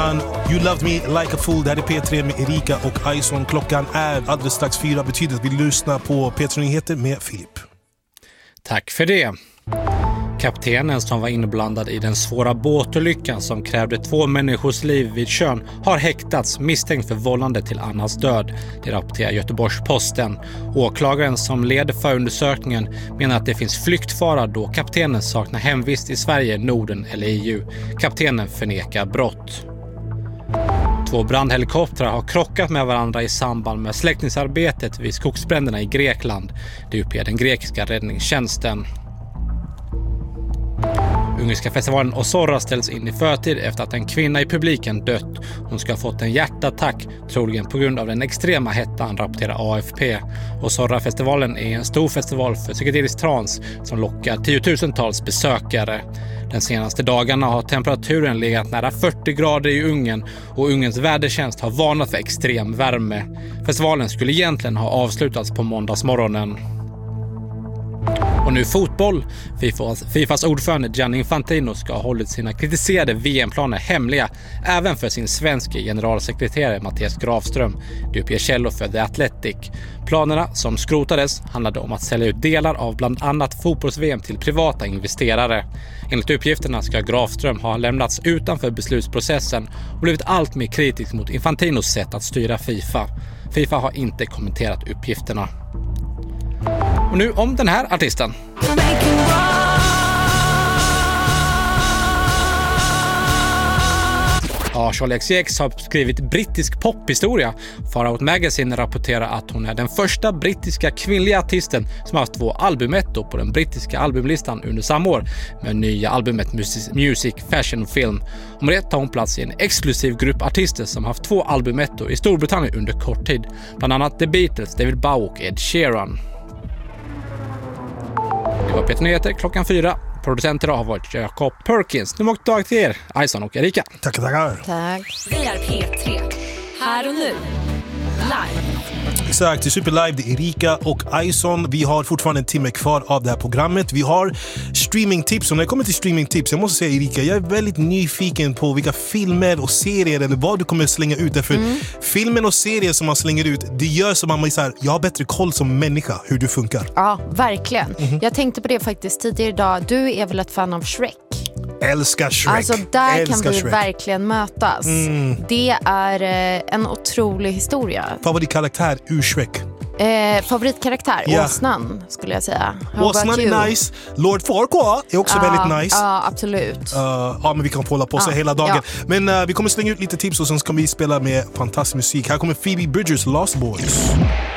Klockan You Loved Me Like a Fool. Det här är P3 med Erika och Ison. Klockan är alldeles strax 4. Betyder att vi lyssnar på P3 Nyheter med Filip. Tack för det. Kaptenen som var inblandad i den svåra båtolyckan som krävde 2 människors liv vid Tjörn har häktats misstänkt för vållande till annans död. Det rapporterar Göteborgs-Posten. Åklagaren som leder förundersökningen menar att det finns flyktfara då kaptenen saknar hemvist i Sverige, Norden eller EU. Kaptenen förnekar brott. 2 brandhelikoptrar har krockat med varandra i samband med släckningsarbetet vid skogsbränderna i Grekland. Det uppger den grekiska räddningstjänsten. Ungerska festivalen Ozora ställs in i förtid efter att en kvinna i publiken dött. Hon ska ha fått en hjärtattack, troligen på grund av den extrema hettan, rapporterar AFP. Ozora-festivalen är en stor festival för psykedelisk trans som lockar tiotusentals besökare. Den senaste dagarna har temperaturen legat nära 40 grader i Ungern och Ungerns vädertjänst har varnat för extrem värme. Festivalen skulle egentligen ha avslutats på måndagsmorgonen. Och nu fotboll. Fifas ordförande Gianni Infantino ska ha hållit sina kritiserade VM-planer hemliga även för sin svenska generalsekreterare Mattias Grafström. Det uppger källor för The Athletic. Planerna som skrotades handlade om att sälja ut delar av bland annat fotbolls-VM till privata investerare. Enligt uppgifterna ska Grafström ha lämnats utanför beslutsprocessen och blivit allt mer kritisk mot Infantinos sätt att styra FIFA. FIFA har inte kommenterat uppgifterna. Och nu om den här artisten. Ja, Charli XCX har skrivit brittisk pophistoria. Far Out Magazine rapporterar att hon är den första brittiska kvinnliga artisten som har haft 2 albumettor på den brittiska albumlistan under samma år med nya albumet Music, Fashion och Film. Om det tar hon plats i en exklusiv grupp artister som har haft 2 albumettor i Storbritannien under kort tid. Bland annat The Beatles, David Bowie och Ed Sheeran. Det var P3 Nyheter klockan 4. Producenter har varit Jacob Perkins. Nu måste jag till er, Ison och Erika. Tackar. Tack. Vi är P3. Här och nu. Live. Exakt, det är super live. Det är Erika och Ison. Vi har fortfarande en timme kvar av det här programmet. Vi har streamingtips. Och när det kommer till streamingtips, jag måste säga Erika, jag är väldigt nyfiken på vilka filmer och serier eller vad du kommer slänga ut. Därför filmen och serier som man slänger ut, det gör som man säger, jag har bättre koll som människa hur du funkar. Ja, verkligen. Jag tänkte på det faktiskt tidigare idag. Du är väl ett fan av Shrek? Älskar Shrek. Alltså där kan vi Shrek. Verkligen mötas. Det är en otrolig historia. Favoritkaraktär ur Shrek? Favoritkaraktär, åsnan skulle jag säga. Åsnan är nice. Lord Farquaad är också väldigt nice. Ja, absolut. Ja, men vi kan få hålla på sig hela dagen. Ja. Men vi kommer slänga ut lite tips och sen ska vi spela med fantastisk musik. Här kommer Phoebe Bridgers Lost Boys.